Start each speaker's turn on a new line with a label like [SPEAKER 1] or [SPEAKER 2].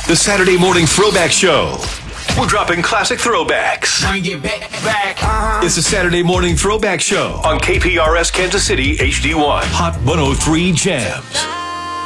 [SPEAKER 1] The Saturday Morning Throwback Show. We're dropping classic throwbacks.
[SPEAKER 2] Bring it back.
[SPEAKER 1] It's the Saturday Morning Throwback Show on KPRS Kansas City HD1. Hot 103 Jams.